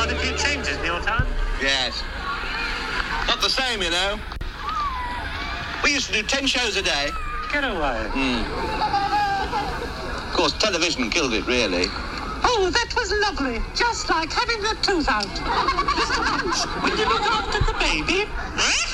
quite a few changes in your time. Yes. Not the same, you know. We used to do 10 shows a day. Get away. Of course, television killed it, really. Oh, that was lovely. Just like having the tooth out. Mr. Punch, will you look after the baby?